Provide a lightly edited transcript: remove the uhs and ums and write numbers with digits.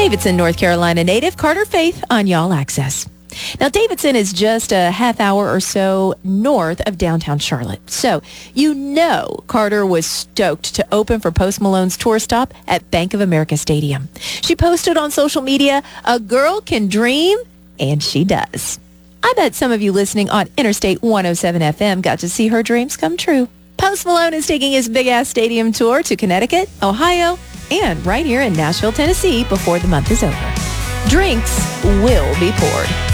Davidson, North Carolina native Carter Faith on Y'all Access. Now, Davidson is just a half hour or so north of downtown Charlotte. So, you know Carter was stoked to open for Post Malone's tour stop at Bank of America Stadium. She posted on social media, "A girl can dream," and she does. I bet some of you listening on Interstate 107 FM got to see her dreams come true. Post Malone is taking his big-ass stadium tour to Connecticut, Ohio, and right here in Nashville, Tennessee before the month is over. Drinks will be poured.